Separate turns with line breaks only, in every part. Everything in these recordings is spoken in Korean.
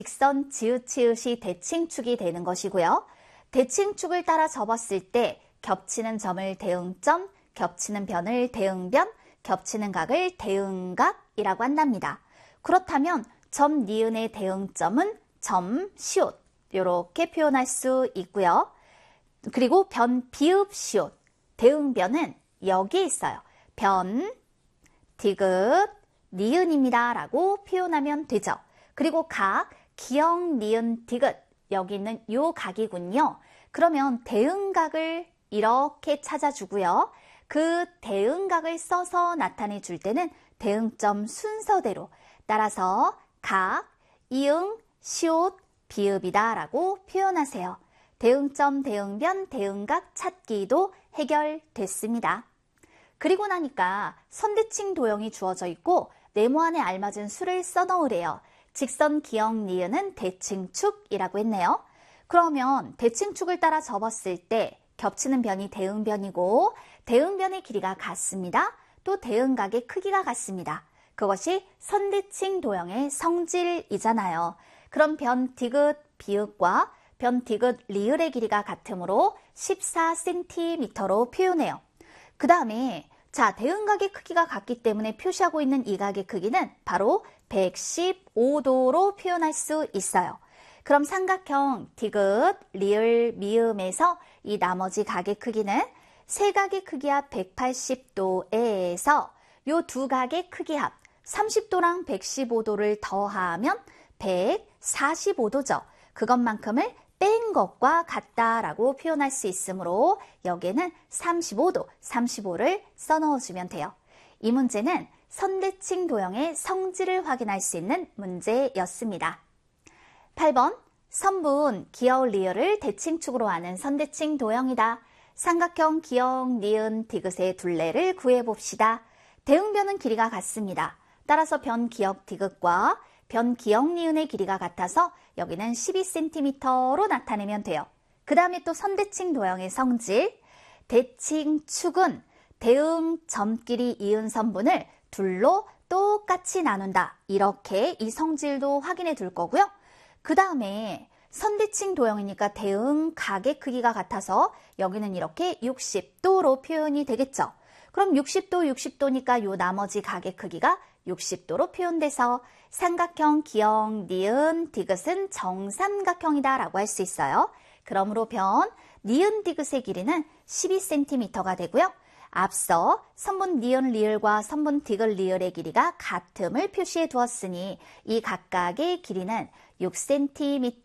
직선 지읒치읒이 대칭축이 되는 것이고요. 대칭축을 따라 접었을 때 겹치는 점을 대응점, 겹치는 변을 대응변, 겹치는 각을 대응각이라고 한답니다. 그렇다면 점 니은의 대응점은 점 시옷 이렇게 표현할 수 있고요. 그리고 변 비읍 시옷 대응변은 여기에 있어요. 변 디귿 니은입니다 라고 표현하면 되죠. 그리고 각 기역 니은 디귿 여기 있는 요 각이군요. 그러면 대응각을 이렇게 찾아주고요. 그 대응각을 써서 나타내 줄 때는 대응점 순서대로 따라서 각, 이응, 시옷, 비읍이다 라고 표현하세요. 대응점, 대응변, 대응각 찾기도 해결됐습니다. 그리고 나니까 선대칭 도형이 주어져 있고 네모 안에 알맞은 수를 써넣으래요. 직선 기역 니은은 대칭축이라고 했네요. 그러면 대칭축을 따라 접었을 때 겹치는 변이 대응변이고 대응변의 길이가 같습니다. 또 대응각의 크기가 같습니다. 그것이 선대칭 도형의 성질이잖아요. 그럼 변 디귿 비읍과 변 디귿 리을의 길이가 같으므로 14cm로 표현해요. 그 다음에 자 대응각의 크기가 같기 때문에 표시하고 있는 이 각의 크기는 바로 115도로 표현할 수 있어요. 그럼 삼각형 디귿, 리을, 미음에서 이 나머지 각의 크기는 세 각의 크기 합 180도에서 요 두 각의 크기 합 30도랑 115도를 더하면 145도죠. 그것만큼을 뺀 것과 같다라고 표현할 수 있으므로 여기에는 35도, 35를 써넣어주면 돼요. 이 문제는 선대칭 도형의 성질을 확인할 수 있는 문제였습니다. 8번 선분 기역 리을을 대칭축으로 하는 선대칭 도형이다. 삼각형 기역 니은 디귿의 둘레를 구해봅시다. 대응변은 길이가 같습니다. 따라서 변 기역 디귿과 변 기역 니은의 길이가 같아서 여기는 12cm로 나타내면 돼요. 그 다음에 또 선대칭 도형의 성질 대칭축은 대응 점끼리 이은 선분을 둘로 똑같이 나눈다. 이렇게 이 성질도 확인해 둘 거고요. 그 다음에 선대칭 도형이니까 대응 각의 크기가 같아서 여기는 이렇게 60도로 표현이 되겠죠. 그럼 60도니까 요 나머지 각의 크기가 60도로 표현돼서 삼각형 기역 니은 디귿은 정삼각형이다 라고 할 수 있어요. 그러므로 변 니은 디귿의 길이는 12cm가 되고요. 앞서 선분 니은 리을과 선분 디귿 리을의 길이가 같음을 표시해 두었으니 이 각각의 길이는 6cm,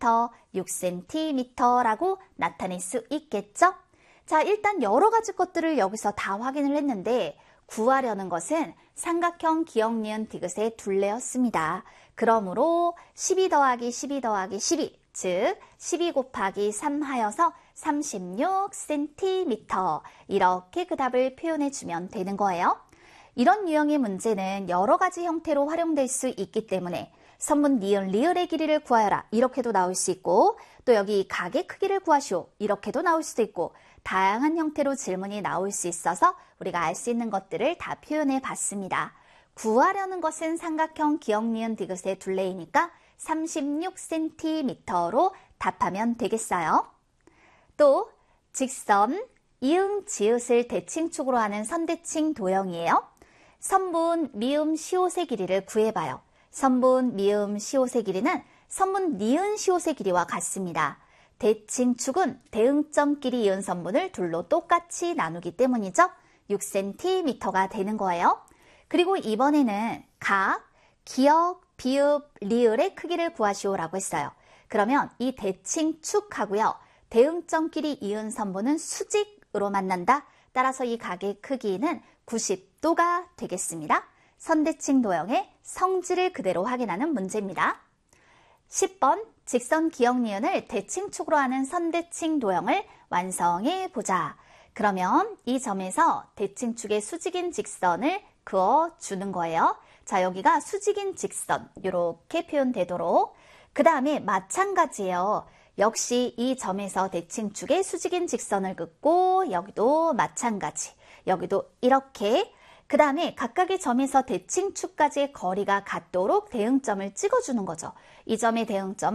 6cm라고 나타낼 수 있겠죠? 자, 일단 여러 가지 것들을 여기서 다 확인을 했는데 구하려는 것은 삼각형 기역 니은 디귿의 둘레였습니다. 그러므로 12 더하기 12 더하기 12, 즉 12 곱하기 3 하여서 36cm 이렇게 그 답을 표현해 주면 되는 거예요. 이런 유형의 문제는 여러 가지 형태로 활용될 수 있기 때문에 선분 니은 리을의 길이를 구하여라 이렇게도 나올 수 있고 또 여기 각의 크기를 구하시오 이렇게도 나올 수도 있고 다양한 형태로 질문이 나올 수 있어서 우리가 알 수 있는 것들을 다 표현해 봤습니다. 구하려는 것은 삼각형 기역 니은 디귿의 둘레이니까 36cm로 답하면 되겠어요. 또 직선 이응 지읒을 대칭축으로 하는 선대칭 도형이에요. 선분 미음 시옷의 길이를 구해봐요. 선분 미음 시옷의 길이는 선분 니은 시옷의 길이와 같습니다. 대칭축은 대응점끼리 이은 선분을 둘로 똑같이 나누기 때문이죠. 6cm가 되는 거예요. 그리고 이번에는 각, 기역, 비읍, 리을의 크기를 구하시오라고 했어요. 그러면 이 대칭축하고요. 대응점끼리 이은 선분은 수직으로 만난다. 따라서 이 각의 크기는 90도가 되겠습니다. 선대칭 도형의 성질을 그대로 확인하는 문제입니다. 10번 직선 기역 니은을 대칭축으로 하는 선대칭 도형을 완성해 보자. 그러면 이 점에서 대칭축의 수직인 직선을 그어주는 거예요. 자, 여기가 수직인 직선 이렇게 표현되도록. 그 다음에 마찬가지예요. 역시 이 점에서 대칭축의 수직인 직선을 긋고 여기도 마찬가지. 여기도 이렇게. 그 다음에 각각의 점에서 대칭축까지의 거리가 같도록 대응점을 찍어주는 거죠. 이 점의 대응점